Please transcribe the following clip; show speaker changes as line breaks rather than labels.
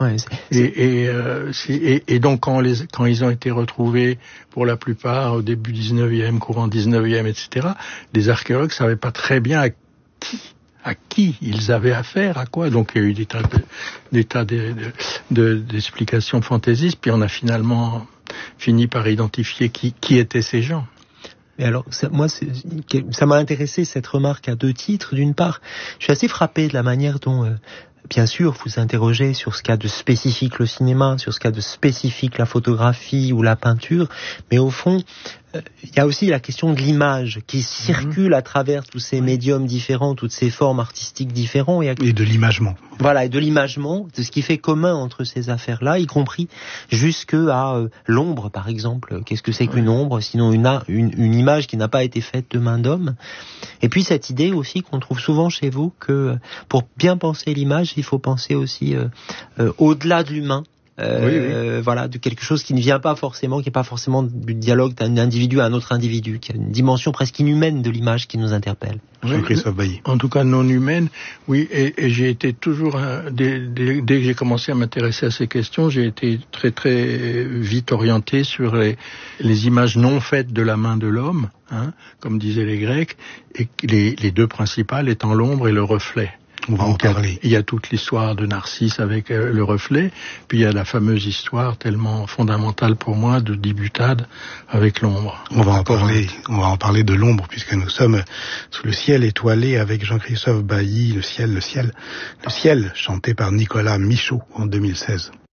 Ouais,
et donc quand ils ont été retrouvés, pour la plupart au début 19e, courant 19e, etc., les archéologues savaient pas très bien à qui ils avaient affaire, à quoi. Donc il y a eu des tas d'explications fantaisistes, puis on a finalement fini par identifier qui étaient ces gens.
Mais alors, ça m'a intéressé cette remarque à 2 titres. D'une part, je suis assez frappé de la manière dont, bien sûr, vous interrogez sur ce qu'a de spécifique le cinéma, sur ce qu'a de spécifique la photographie ou la peinture, mais au fond, il y a aussi la question de l'image qui circule à travers tous ces médiums différents, toutes ces formes artistiques différentes.
Et de l'imagement.
Voilà, et de l'imagement, de ce qui fait commun entre ces affaires-là, y compris jusque à l'ombre, par exemple. Qu'est-ce que c'est qu'une ombre, sinon une image qui n'a pas été faite de main d'homme. Et puis cette idée aussi qu'on trouve souvent chez vous, que pour bien penser l'image, il faut penser aussi au-delà de l'humain. Voilà, de quelque chose qui ne vient pas forcément, qui n'est pas forcément du dialogue d'un individu à un autre individu, qui a une dimension presque inhumaine de l'image qui nous interpelle.
Jean-Christophe Bailly.
En tout cas non humaine, oui, et j'ai été toujours, dès que j'ai commencé à m'intéresser à ces questions, j'ai été très très vite orienté sur les images non faites de la main de l'homme, comme disaient les Grecs, et les 2 principales étant l'ombre et le reflet.
On va en parler.
Il y a toute l'histoire de Narcisse avec le reflet, puis il y a la fameuse histoire tellement fondamentale pour moi de Dibutade avec l'ombre.
On va en parler de l'ombre, puisque nous sommes sous le ciel étoilé avec Jean-Christophe Bailly, le ciel, chanté par Nicolas Michaud en 2016.